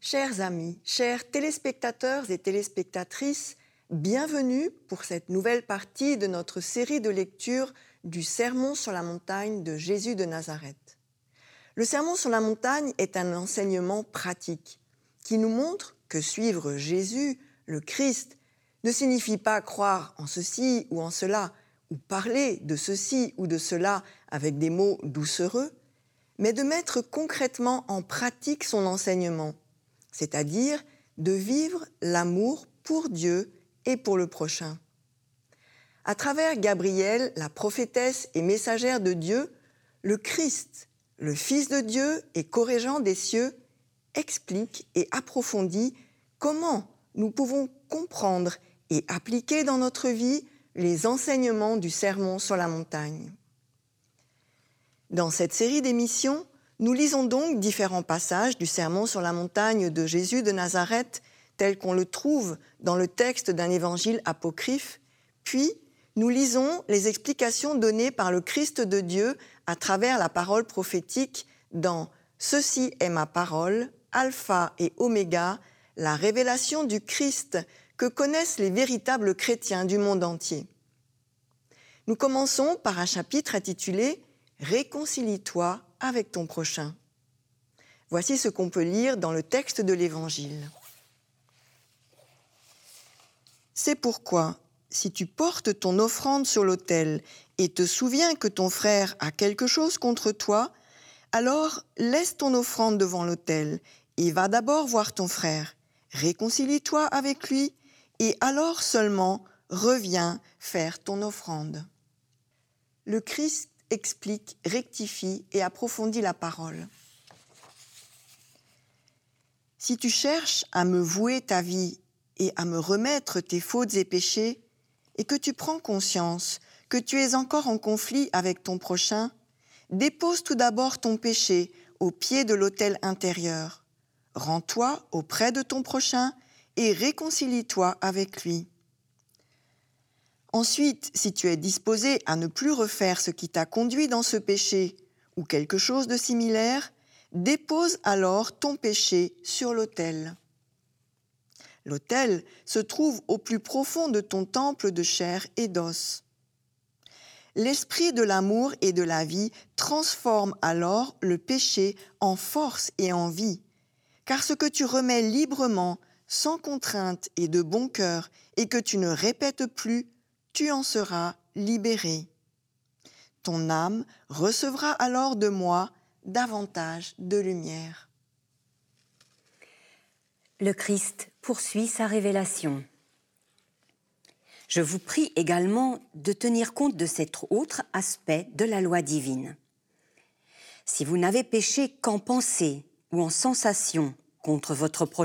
Chers amis, chers téléspectateurs et téléspectatrices, bienvenue pour cette nouvelle partie de notre série de lecture du Sermon sur la montagne de Jésus de Nazareth. Le Sermon sur la montagne est un enseignement pratique qui nous montre que suivre Jésus, le Christ, ne signifie pas croire en ceci ou en cela, ou parler de ceci ou de cela avec des mots doucereux, mais de mettre concrètement en pratique son enseignement, c'est-à-dire de vivre l'amour pour Dieu et pour le prochain. À travers Gabrielle, la prophétesse et messagère de Dieu, le Christ, le Fils de Dieu et co-régent des cieux, explique et approfondit comment nous pouvons comprendre et appliquer dans notre vie les enseignements du Sermon sur la montagne. Dans cette série d'émissions, nous lisons donc différents passages du Sermon sur la montagne de Jésus de Nazareth, tel qu'on le trouve dans le texte d'un évangile apocryphe, puis nous lisons les explications données par le Christ de Dieu à travers la parole prophétique dans « Ceci est ma parole, alpha et oméga », la révélation du Christ que connaissent les véritables chrétiens du monde entier. Nous commençons par un chapitre intitulé « Réconcilie-toi avec ton prochain ». Voici ce qu'on peut lire dans le texte de l'Évangile. C'est pourquoi, si tu portes ton offrande sur l'autel et te souviens que ton frère a quelque chose contre toi, alors laisse ton offrande devant l'autel et va d'abord voir ton frère. Réconcilie-toi avec lui et alors seulement reviens faire ton offrande. Le Christ explique, rectifie et approfondit la parole. Si tu cherches à me vouer ta vie et à me remettre tes fautes et péchés, et que tu prends conscience que tu es encore en conflit avec ton prochain, dépose tout d'abord ton péché au pied de l'autel intérieur. Rends-toi auprès de ton prochain et réconcilie-toi avec lui. Ensuite, si tu es disposé à ne plus refaire ce qui t'a conduit dans ce péché ou quelque chose de similaire, dépose alors ton péché sur l'autel. L'autel se trouve au plus profond de ton temple de chair et d'os. L'esprit de l'amour et de la vie transforme alors le péché en force et en vie, car ce que tu remets librement, sans contrainte et de bon cœur, et que tu ne répètes plus, tu en seras libéré. Ton âme recevra alors de moi davantage de lumière. Le Christ poursuit sa révélation. Je vous prie également de tenir compte de cet autre aspect de la loi divine. Si vous n'avez péché qu'en pensée ou en sensation contre votre prochain,